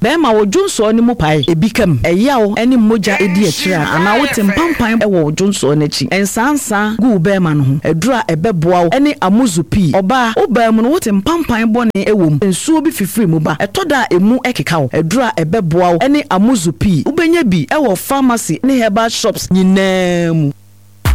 bema wo dwonso ne mu pae ebi kam eyawo ene moja edi akira ana wote mpampan wo dwonso ne chi ensansa gu bema no ho edura ebeboa ene amuzupi oba obam no wote mpampan bone ewom ensuo bi fifiri mu ba etoda emu ekeka wo edura ebeboa ene amuzupi ubenya bi ewo pharmacy ne herbal shops nyinaa mu